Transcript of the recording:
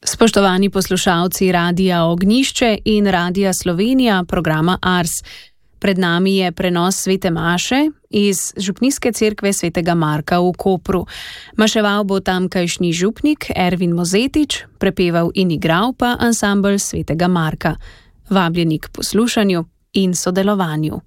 Spoštovani poslušalci Radia Ognjišče in Radia Slovenija, programa Ars. Pred nami je prenos svete maše iz župnijske cerkve svetega Marka v Kopru. Maševal bo tamkajšnji župnik Ervin Mozetič, prepeval in igral pa ansambel svetega Marka. Vabljeni k poslušanju in sodelovanju.